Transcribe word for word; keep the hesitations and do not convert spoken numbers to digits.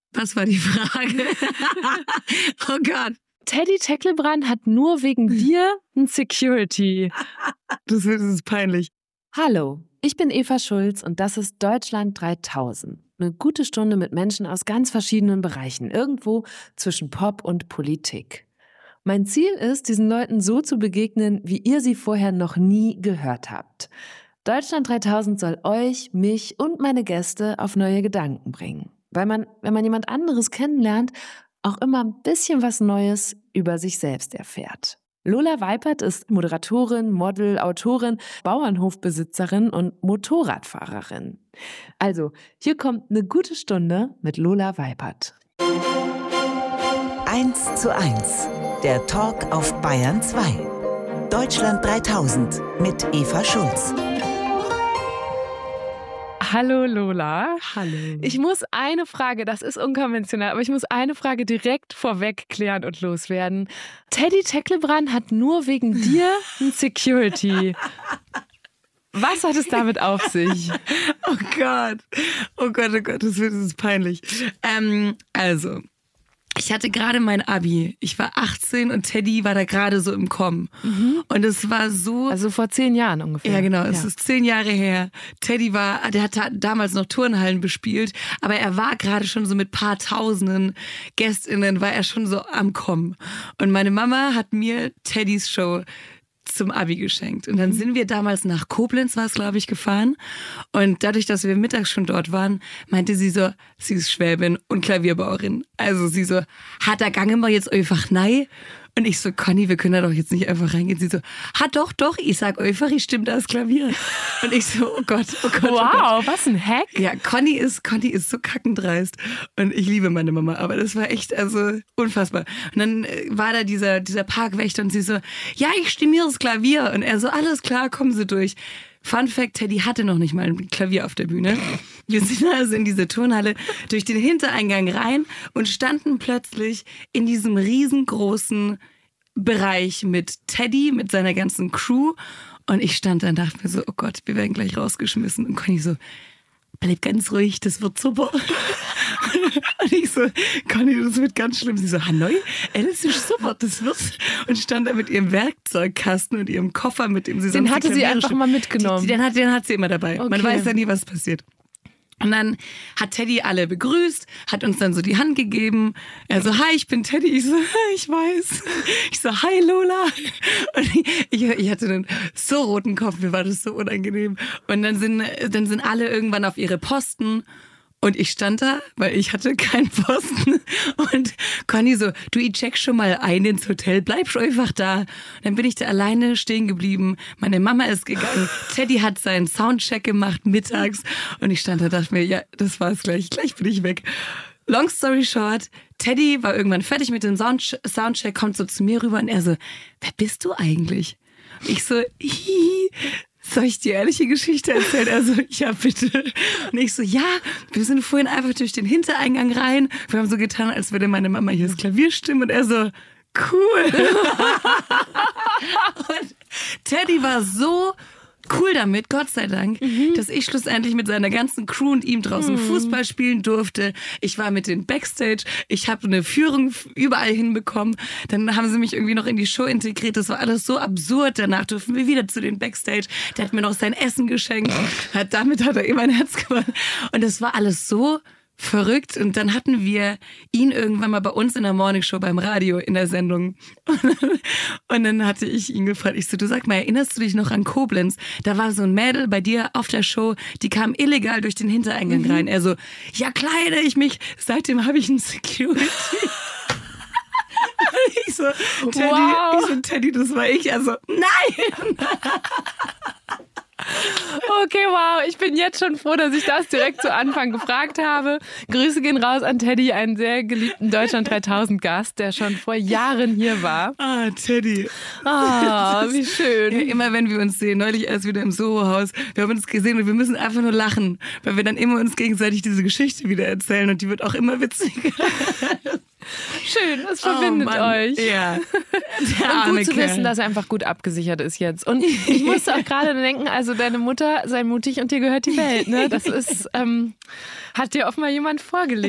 Was war die Frage? Oh Gott. Teddy Tecklebrand hat nur wegen dir ein Security. Das ist peinlich. Hallo, ich bin Eva Schulz und das ist Deutschland dreitausend. Eine gute Stunde mit Menschen aus ganz verschiedenen Bereichen, irgendwo zwischen Pop und Politik. Mein Ziel ist, diesen Leuten so zu begegnen, wie ihr sie vorher noch nie gehört habt. Deutschland dreitausend soll euch, mich und meine Gäste auf neue Gedanken bringen. Weil man, wenn man jemand anderes kennenlernt, auch immer ein bisschen was Neues über sich selbst erfährt. Lola Weipert ist Moderatorin, Model, Autorin, Bauernhofbesitzerin und Motorradfahrerin. Also, hier kommt eine gute Stunde mit Lola Weipert. eins zu eins, der Talk auf Bayern zwei. Deutschland dreitausend mit Eva Schulz. Hallo Lola. Hallo. Ich muss eine Frage, das ist unkonventionell, aber ich muss eine Frage direkt vorweg klären und loswerden. Teddy Tecklebrand hat nur wegen dir ein Security. Was hat es damit auf sich? Oh Gott. Oh Gott, oh Gott, das ist peinlich. Ähm, also, ich hatte gerade mein Abi. Ich war achtzehn und Teddy war da gerade so im Kommen. Mhm. Und es war so... Also vor zehn Jahren ungefähr. Ja, genau. Es ja. ist zehn Jahre her. Teddy war, der hat damals noch Turnhallen bespielt, aber er war gerade schon so mit paar Tausenden GästInnen, war er schon so am Kommen. Und meine Mama hat mir Teddys Show zum Abi geschenkt. Und dann sind wir damals nach Koblenz, war es, glaube ich, gefahren. Und dadurch, dass wir mittags schon dort waren, meinte sie so, sie ist Schwäbin und Klavierbauerin. Also sie so, hat da gange wir jetzt einfach nein? Und ich so, Conny, wir können da doch jetzt nicht einfach reingehen. Sie so, ha doch, doch, ich sag einfach, ich stimme das Klavier. Und ich so, oh Gott, oh Gott. Wow, oh Gott. Was ein Hack. Ja, Conny ist, Conny ist so kackendreist. Und ich liebe meine Mama, aber das war echt, also, unfassbar. Und dann war da dieser, dieser Parkwächter und sie so, ja, ich stimme hier das Klavier. Und er so, alles klar, kommen Sie durch. Fun Fact, Teddy hatte noch nicht mal ein Klavier auf der Bühne. Wir sind also in diese Turnhalle durch den Hintereingang rein und standen plötzlich in diesem riesengroßen Bereich mit Teddy, mit seiner ganzen Crew. Und ich stand da und dachte mir so, oh Gott, wir werden gleich rausgeschmissen. Und Conny so, bleib ganz ruhig, das wird super. Und ich so, Conny, das wird ganz schlimm. Sie so, Hanoi, ey, das ist super, das wird. Und stand da mit ihrem Werkzeugkasten und ihrem Koffer, mit dem sie sonst Den hatte sie einfach mal mitgenommen. Die, den, hat, den hat sie immer dabei. Okay. Man weiß ja nie, was passiert. Und dann hat Teddy alle begrüßt, hat uns dann so die Hand gegeben. Er so, hi, ich bin Teddy. Ich so, ich weiß. Ich so, hi Lola. Und ich, ich, ich hatte einen so roten Kopf, mir war das so unangenehm. Und dann sind, dann sind alle irgendwann auf ihre Posten. Und ich stand da, weil ich hatte keinen Posten. Und Conny so, du, ich check schon mal ein ins Hotel, bleib schon einfach da. Und dann bin ich da alleine stehen geblieben. Meine Mama ist gegangen. Teddy hat seinen Soundcheck gemacht mittags. Und ich stand da und dachte mir, ja, das war's gleich. Gleich bin ich weg. Long story short, Teddy war irgendwann fertig mit dem Sound- Soundcheck, kommt so zu mir rüber und er so, wer bist du eigentlich? Ich so, hihi. Soll ich die ehrliche Geschichte erzählen? Also, ja, bitte. Und ich so, ja, wir sind vorhin einfach durch den Hintereingang rein. Wir haben so getan, als würde meine Mama hier das Klavier stimmen. Und er so, cool. Und Teddy war so cool damit, Gott sei Dank, mhm. dass ich schlussendlich mit seiner ganzen Crew und ihm draußen mhm. Fußball spielen durfte. Ich war mit den Backstage, ich habe eine Führung überall hinbekommen. Dann haben sie mich irgendwie noch in die Show integriert. Das war alles so absurd. Danach durften wir wieder zu den Backstage. Der hat mir noch sein Essen geschenkt. Hat, damit hat er immer ein Herz gewonnen. Und das war alles so verrückt. Und dann hatten wir ihn irgendwann mal bei uns in der Morningshow beim Radio in der Sendung. Und dann, und dann hatte ich ihn gefragt, ich so, du sag mal, erinnerst du dich noch an Koblenz? Da war so ein Mädel bei dir auf der Show, die kam illegal durch den Hintereingang mhm. rein. Er so, ja klar erinnere ich mich, seitdem habe ich einen Security. Ich so, Teddy, wow. ich so, Teddy, das war ich. Also, nein! Okay, wow. Ich bin jetzt schon froh, dass ich das direkt zu Anfang gefragt habe. Grüße gehen raus an Teddy, einen sehr geliebten Deutschland dreitausend Gast, der schon vor Jahren hier war. Ah, Teddy. Ah, wie schön. Ja, immer wenn wir uns sehen, neulich erst wieder im Soho-Haus, wir haben uns gesehen und wir müssen einfach nur lachen, weil wir dann immer uns gegenseitig diese Geschichte wieder erzählen und die wird auch immer witziger. Schön, das verbindet oh Mann. euch. Ja. Und gut zu Kerl. wissen, dass er einfach gut abgesichert ist jetzt. Und ich musste auch gerade denken, also deine Mutter sei mutig und dir gehört die Welt. Ne? Das ist, ähm, hat dir offenbar jemand vorgelegt.